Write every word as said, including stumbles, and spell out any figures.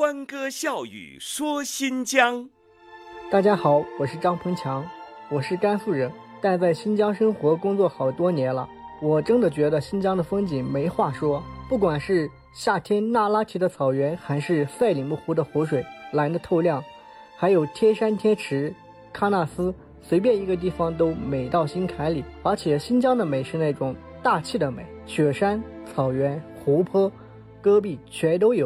欢歌笑语说新疆。 大家好，我是张鹏强，我是甘肃人，但在新疆生活工作好多年了。我真的觉得新疆的风景没话说，不管是夏天那拉提的草原，还是赛里木湖的湖水蓝得透亮，还有天山天池、喀纳斯，随便一个地方都美到心坎里。而且新疆的美是那种大气的美，雪山、草原、湖泊、戈壁全都有。